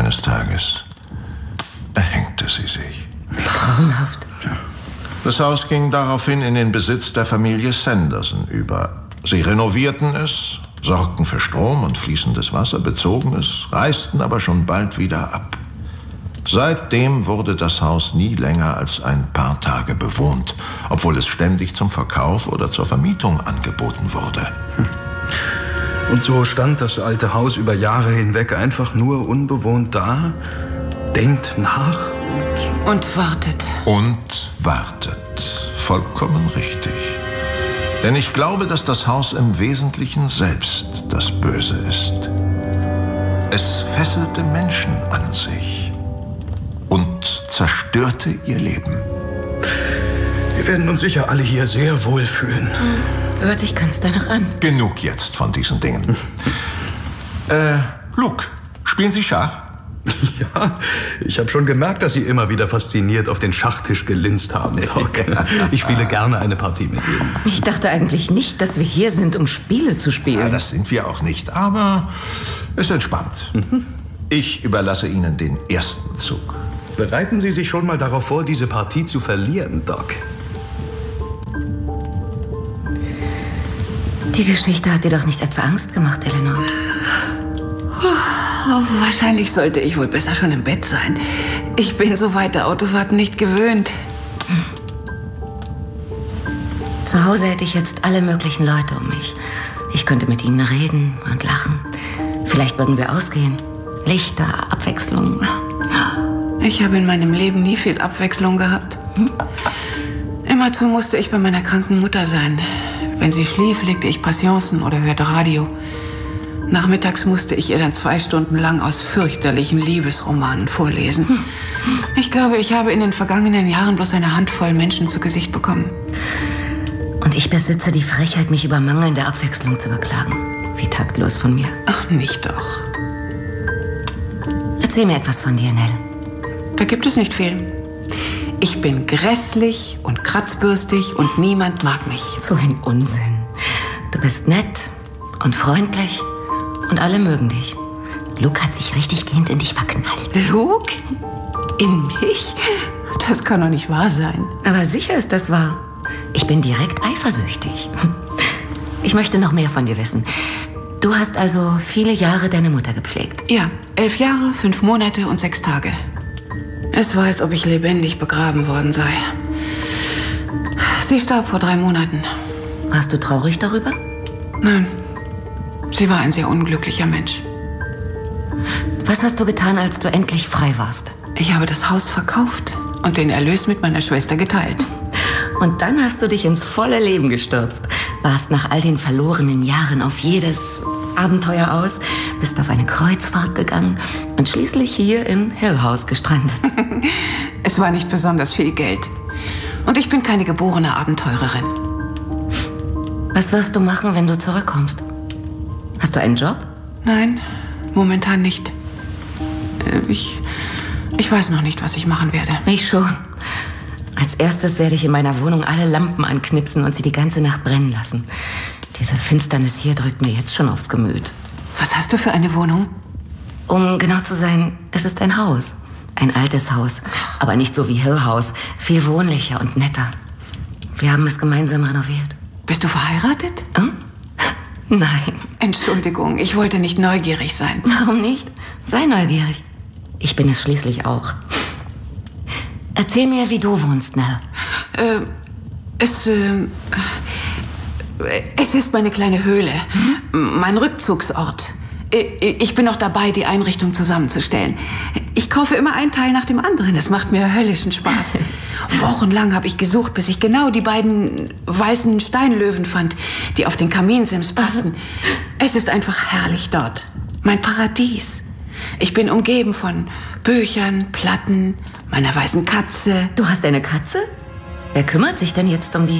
Eines Tages erhängte sie sich. Grauenhaft. Das Haus ging daraufhin in den Besitz der Familie Sanderson über. Sie renovierten es, sorgten für Strom und fließendes Wasser, bezogen es, reisten aber schon bald wieder ab. Seitdem wurde das Haus nie länger als ein paar Tage bewohnt, obwohl es ständig zum Verkauf oder zur Vermietung angeboten wurde. Und so stand das alte Haus über Jahre hinweg einfach nur unbewohnt da, denkt nach und wartet. Und wartet. Vollkommen richtig. Denn ich glaube, dass das Haus im Wesentlichen selbst das Böse ist. Es fesselte Menschen an sich und zerstörte ihr Leben. Wir werden uns sicher alle hier sehr wohl fühlen. Hört sich ganz danach an. Genug jetzt von diesen Dingen. Luke, spielen Sie Schach? Ja, ich habe schon gemerkt, dass Sie immer wieder fasziniert auf den Schachtisch gelinst haben, Doc. Ich spiele gerne eine Partie mit Ihnen. Ich dachte eigentlich nicht, dass wir hier sind, um Spiele zu spielen. Ja, das sind wir auch nicht, aber es entspannt. Ich überlasse Ihnen den ersten Zug. Bereiten Sie sich schon mal darauf vor, diese Partie zu verlieren, Doc. Die Geschichte hat dir doch nicht etwa Angst gemacht, Eleanor? Wahrscheinlich sollte ich wohl besser schon im Bett sein. Ich bin so weite Autofahrten nicht gewöhnt. Zu Hause hätte ich jetzt alle möglichen Leute um mich. Ich könnte mit ihnen reden und lachen. Vielleicht würden wir ausgehen. Lichter, Abwechslung. Ich habe in meinem Leben nie viel Abwechslung gehabt. Immerzu musste ich bei meiner kranken Mutter sein. Wenn sie schlief, legte ich Passionsen oder hörte Radio. Nachmittags musste ich ihr dann 2 Stunden lang aus fürchterlichen Liebesromanen vorlesen. Ich glaube, ich habe in den vergangenen Jahren bloß eine Handvoll Menschen zu Gesicht bekommen. Und ich besitze die Frechheit, mich über mangelnde Abwechslung zu beklagen. Wie taktlos von mir. Ach, nicht doch. Erzähl mir etwas von dir, Nell. Da gibt es nicht viel. Ich bin grässlich und kratzbürstig und niemand mag mich. So ein Unsinn. Du bist nett und freundlich und alle mögen dich. Luke hat sich richtig gehend in dich verknallt. Luke? In mich? Das kann doch nicht wahr sein. Aber sicher ist das wahr. Ich bin direkt eifersüchtig. Ich möchte noch mehr von dir wissen. Du hast also viele Jahre deine Mutter gepflegt. Ja, 11 Jahre, 5 Monate und 6 Tage. Es war, als ob ich lebendig begraben worden sei. Sie starb vor 3 Monaten. Warst du traurig darüber? Nein, sie war ein sehr unglücklicher Mensch. Was hast du getan, als du endlich frei warst? Ich habe das Haus verkauft und den Erlös mit meiner Schwester geteilt. Und dann hast du dich ins volle Leben gestürzt. Warst nach all den verlorenen Jahren auf jedes Abenteuer aus, bist auf eine Kreuzfahrt gegangen und schließlich hier in Hill House gestrandet. Es war nicht besonders viel Geld. Und ich bin keine geborene Abenteurerin. Was wirst du machen, wenn du zurückkommst? Hast du einen Job? Nein, momentan nicht. Ich weiß noch nicht, was ich machen werde. Ich schon. Als erstes werde ich in meiner Wohnung alle Lampen anknipsen und sie die ganze Nacht brennen lassen. Diese Finsternis hier drückt mir jetzt schon aufs Gemüt. Was hast du für eine Wohnung? Um genau zu sein, es ist ein Haus. Ein altes Haus, aber nicht so wie Hill House. Viel wohnlicher und netter. Wir haben es gemeinsam renoviert. Bist du verheiratet? Nein. Entschuldigung, ich wollte nicht neugierig sein. Warum nicht? Sei neugierig. Ich bin es schließlich auch. Erzähl mir, wie du wohnst, Nell. Es ist meine kleine Höhle. Mein Rückzugsort. Ich bin noch dabei, die Einrichtung zusammenzustellen. Ich kaufe immer ein Teil nach dem anderen. Das macht mir höllischen Spaß. Wochenlang habe ich gesucht, bis ich genau die beiden weißen Steinlöwen fand, die auf den Kaminsims passen. Es ist einfach herrlich dort. Mein Paradies. Ich bin umgeben von Büchern, Platten, meiner weißen Katze. Du hast eine Katze? Wer kümmert sich denn jetzt um die?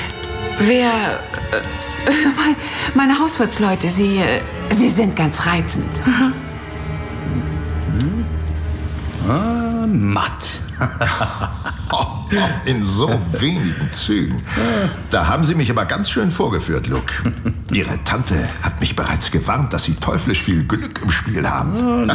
Meine Hauswirtsleute, sie sind ganz reizend. Matt. In so wenigen Zügen. Da haben Sie mich aber ganz schön vorgeführt, Luke. Ihre Tante hat mich bereits gewarnt, dass Sie teuflisch viel Glück im Spiel haben.